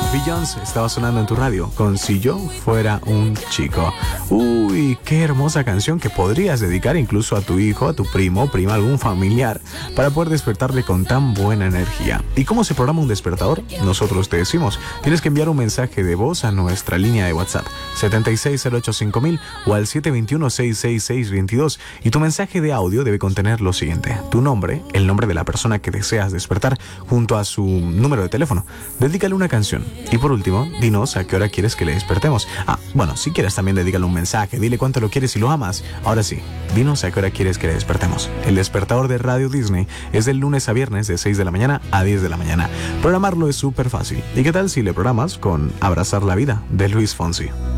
Beyoncé estaba sonando en tu radio con Si yo fuera un chico. Uy, qué hermosa canción que podrías dedicar incluso a tu hijo, a tu primo, prima, algún familiar, para poder despertarle con tan buena energía. ¿Y cómo se programa un despertador? Nosotros te decimos, tienes que enviar un mensaje de voz a nuestra línea de WhatsApp 76085000 o al 721-66622, y tu mensaje de audio debe contener lo siguiente: tu nombre, el nombre de la persona que deseas despertar, junto a su número de teléfono. Dedícale una canción. Y por último, dinos a qué hora quieres que le despertemos. Bueno, si quieres también dedícale un mensaje, dile cuánto lo quieres y lo amas. Ahora sí, dinos a qué hora quieres que le despertemos. El despertador de Radio Disney es del lunes a viernes de 6 de la mañana a 10 de la mañana. Programarlo es súper fácil. ¿Y qué tal si le programas con Abrazar la Vida de Luis Fonsi?